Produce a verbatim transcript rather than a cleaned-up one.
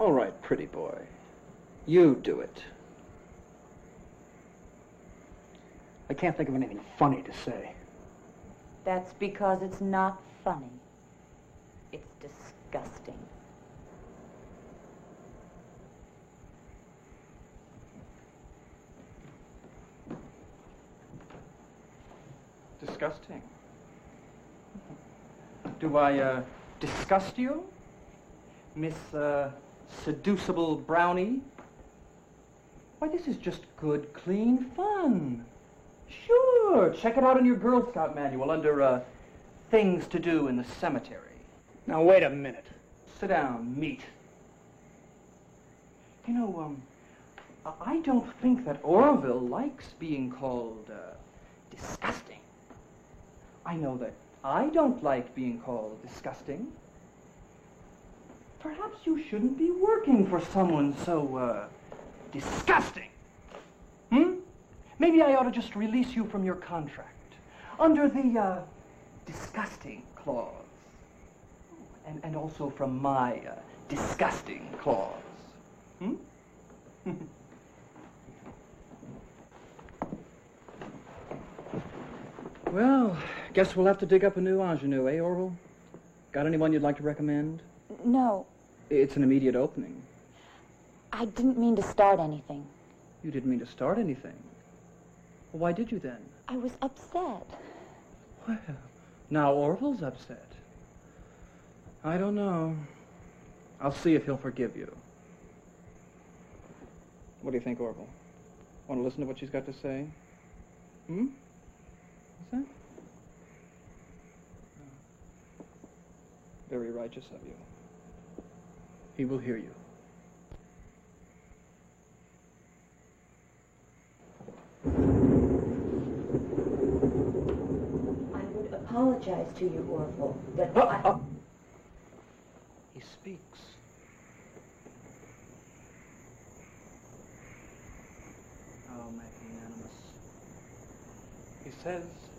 All right, pretty boy. You do it. I can't think of anything funny to say. That's because it's not funny. It's disgusting. Disgusting. Do I, uh, disgust you? Miss, uh, seducible brownie? Why, this is just good, clean fun. Sure, check it out in your Girl Scout manual under, uh, things to do in the cemetery. Now, wait a minute. Sit down, meat. You know, um, I don't think that Orville likes being called, uh, disgusting. I know that I don't like being called disgusting. Perhaps you shouldn't be working for someone so, uh, disgusting. Hmm? Maybe I ought to just release you from your contract under the, uh, disgusting clause. And, and also from my, uh, disgusting clause. Hmm? Well, guess we'll have to dig up a new ingenue, eh, Orville? Got anyone you'd like to recommend? No, It's an immediate opening. I didn't mean to start anything. You didn't mean to start anything. Well, why did you then? I was upset. Well, now Orville's upset. I don't know. I'll see if he'll forgive you. What do you think, Orville? Want to listen to what she's got to say? Hmm? What's that? Very righteous of you. He will hear you. I would apologize to you, Orville, but Uh, I... uh. He speaks. How magnanimous. He says,